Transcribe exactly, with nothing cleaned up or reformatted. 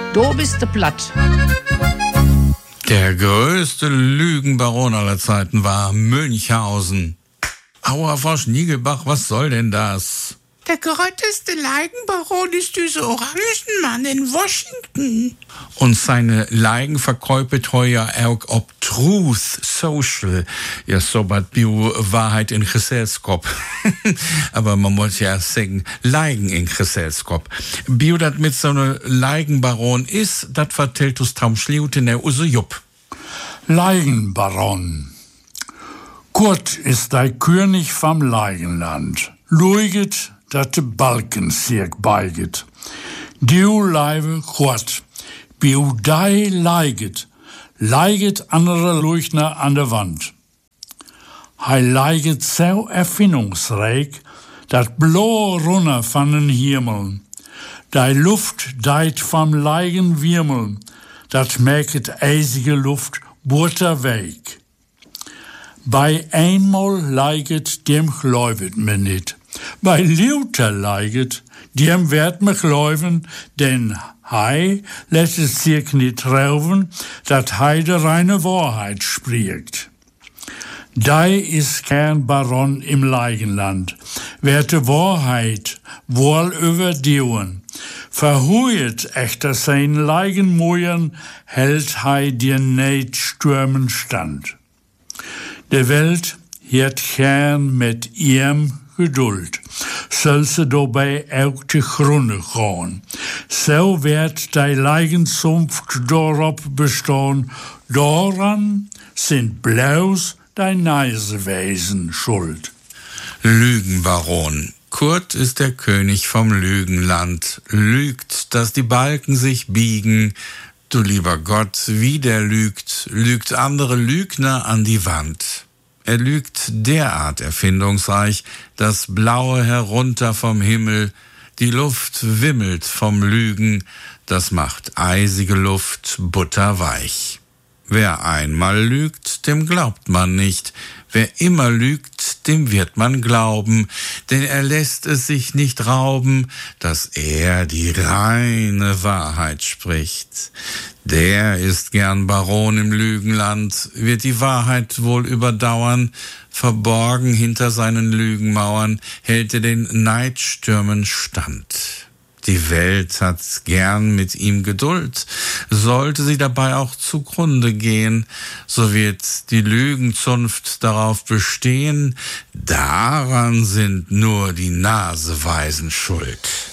Du bist de platt. Der größte Lügenbaron aller Zeiten war Münchhausen. Aua, Frau Schniegelbach, was soll denn das? Der größte Leigenbaron ist dieser Orangenmann in Washington. Und seine Leigenverkäufe teuer auch ob Truth Social. Ja, so bat Bio Wahrheit in Geselskop. Aber man muss ja sagen, Leigen in Geselskop. Bio dat mit so ne Leigenbaron ist, dat vertellt us Traum Schliute ne Use Jupp. Leigenbaron. Kurt ist der König vom Leigenland. Luiget, dat de Balkenzirk beiget. Du leibe Kurt, biu dei leiget, leiget andere Leuchtner an der Wand. Hei leiget so erfindungsreich, dat blaue Runner van den Himmel. Dei Luft deit vom Leigen Wirmel, dat merket eisige Luft butter weg. Bei einmal leiget, dem gläubet me nit. Bei Luther leiget, dem werd me gläuben, denn hei lässt es sich nit rauben, dat hei de reine Wahrheit spricht. Dei is kein Baron im Leigenland, werd de Wahrheit wohl überdauern. Verhuet echter sein Leigenmoyen, hält hei dir neid Stürmen stand. De Welt hiert gern mit ihrem Geduld, soll se dabei auch te Grunde gehen. So wird die Leigenzunft darauf bestehen, daran sind bloß die Neisewesen schuld. Lügenbaron. Kurt ist der König vom Lügenland. Lügt, dass die Balken sich biegen. Du lieber Gott, wie der lügt, lügt andere Lügner an die Wand. Er lügt derart erfindungsreich, das Blaue herunter vom Himmel, die Luft wimmelt vom Lügen, das macht eisige Luft butterweich. Wer einmal lügt, dem glaubt man nicht, wer immer lügt, dem wird man glauben, denn er lässt es sich nicht rauben, dass er die reine Wahrheit spricht. Der ist gern Baron im Lügenland, wird die Wahrheit wohl überdauern, verborgen hinter seinen Lügenmauern hält er den Neidstürmen stand. Die Welt hat gern mit ihm Geduld, sollte sie dabei auch zugrunde gehen, so wird die Lügenzunft darauf bestehen, daran sind nur die Naseweisen schuld.